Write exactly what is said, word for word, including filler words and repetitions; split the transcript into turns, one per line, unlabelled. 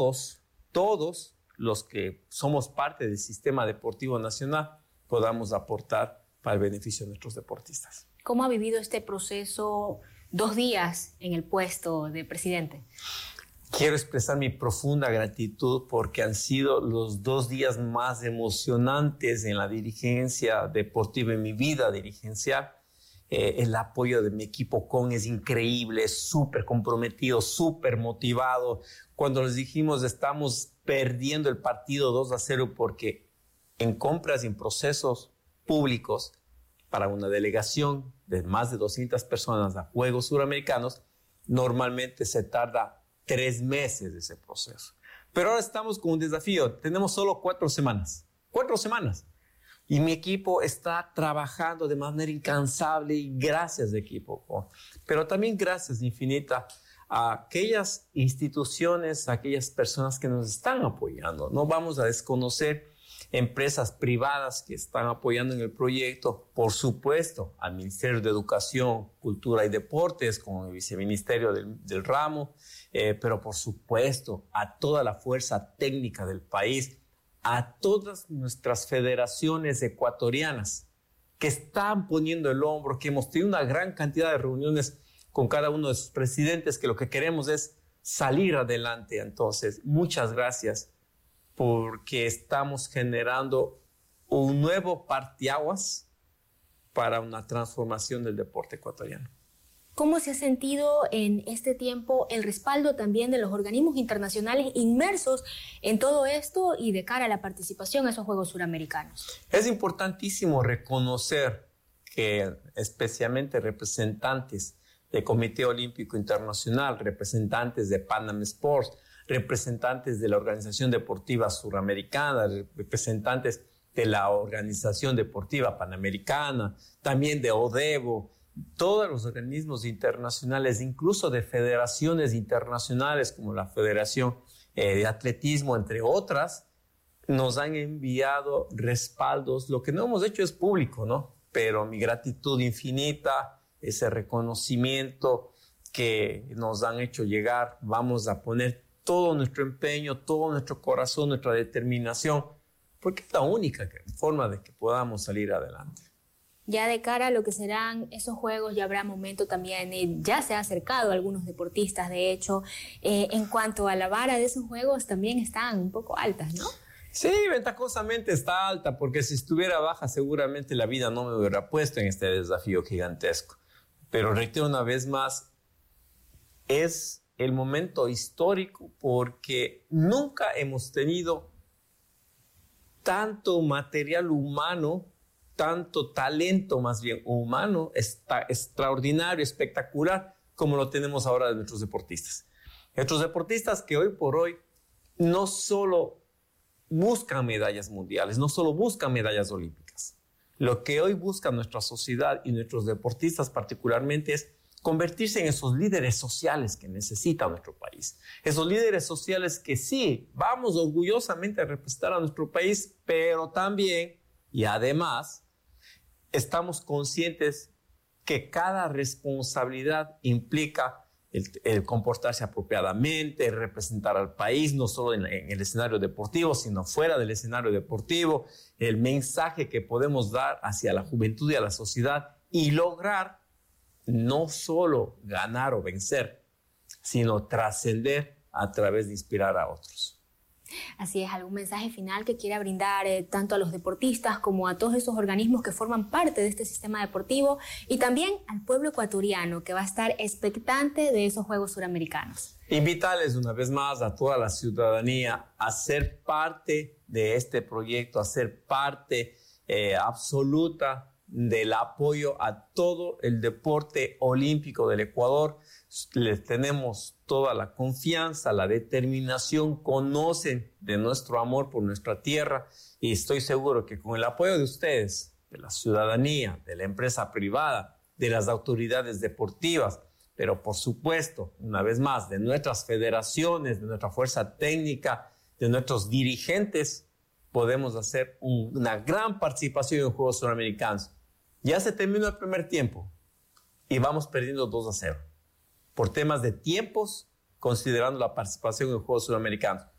todos, todos los que somos parte del sistema deportivo nacional podamos aportar para el beneficio de nuestros deportistas.
¿Cómo ha vivido este proceso dos días en el puesto de presidente?
Quiero expresar mi profunda gratitud porque han sido los dos días más emocionantes en la dirigencia deportiva, en mi vida dirigencial. Eh, el apoyo de mi equipo C O N es increíble, súper comprometido, súper motivado. Cuando les dijimos estamos perdiendo el partido dos a cero porque en compras y en procesos públicos para una delegación de más de doscientas personas a Juegos Suramericanos, normalmente se tarda tres meses de ese proceso. Pero ahora estamos con un desafío. Tenemos solo cuatro semanas. Cuatro semanas. Y mi equipo está trabajando de manera incansable y gracias, equipo. Pero también gracias infinita a aquellas instituciones, a aquellas personas que nos están apoyando. No vamos a desconocer empresas privadas que están apoyando en el proyecto, por supuesto, al Ministerio de Educación, Cultura y Deportes, con el viceministerio del, del ramo, eh, pero por supuesto a toda la fuerza técnica del país, a todas nuestras federaciones ecuatorianas que están poniendo el hombro, que hemos tenido una gran cantidad de reuniones con cada uno de sus presidentes, que lo que queremos es salir adelante. Entonces, muchas gracias, porque estamos generando un nuevo parteaguas para una transformación del deporte ecuatoriano.
¿Cómo se ha sentido en este tiempo el respaldo también de los organismos internacionales inmersos en todo esto y de cara a la participación en esos Juegos Suramericanos?
Es importantísimo reconocer que especialmente representantes del Comité Olímpico Internacional, representantes de Panam Sports, representantes de la Organización Deportiva Suramericana, representantes de la Organización Deportiva Panamericana, también de ODEVO, todos los organismos internacionales, incluso de federaciones internacionales como la Federación eh, de Atletismo, entre otras, nos han enviado respaldos. Lo que no hemos hecho es público, ¿no? Pero mi gratitud infinita, ese reconocimiento que nos han hecho llegar, vamos a poner todo nuestro empeño, todo nuestro corazón, nuestra determinación, porque es la única forma de que podamos salir adelante.
Ya de cara a lo que serán esos juegos, ya habrá momento también, eh, ya se ha acercado a algunos deportistas, de hecho, eh, en cuanto a la vara de esos juegos también están un poco altas, ¿no?
Sí, ventajosamente está alta, porque si estuviera baja seguramente la vida no me hubiera puesto en este desafío gigantesco. Pero reitero una vez más, es el momento histórico porque nunca hemos tenido tanto material humano, tanto talento más bien humano, está extraordinario, espectacular, como lo tenemos ahora de nuestros deportistas. Nuestros deportistas que hoy por hoy no solo buscan medallas mundiales, no solo buscan medallas olímpicas. Lo que hoy busca nuestra sociedad y nuestros deportistas particularmente es convertirse en esos líderes sociales que necesita nuestro país. Esos líderes sociales que sí, vamos orgullosamente a representar a nuestro país, pero también y además estamos conscientes que cada responsabilidad implica el, el comportarse apropiadamente, el representar al país, no solo en, en el escenario deportivo, sino fuera del escenario deportivo, el mensaje que podemos dar hacia la juventud y a la sociedad y lograr no solo ganar o vencer, sino trascender a través de inspirar a otros.
Así es, ¿algún mensaje final que quiera brindar eh, tanto a los deportistas como a todos esos organismos que forman parte de este sistema deportivo y también al pueblo ecuatoriano que va a estar expectante de esos Juegos Suramericanos?
Invitarles una vez más a toda la ciudadanía a ser parte de este proyecto, a ser parte eh, absoluta del apoyo a todo el deporte olímpico del Ecuador. Les tenemos toda la confianza, la determinación, conocen de nuestro amor por nuestra tierra y estoy seguro que con el apoyo de ustedes, de la ciudadanía, de la empresa privada, de las autoridades deportivas, pero por supuesto, una vez más, de nuestras federaciones, de nuestra fuerza técnica, de nuestros dirigentes, podemos hacer un, una gran participación en los Juegos Suramericanos. Ya se terminó el primer tiempo y vamos perdiendo dos a cero. Por temas de tiempos, considerando la participación en Juegos Sudamericanos.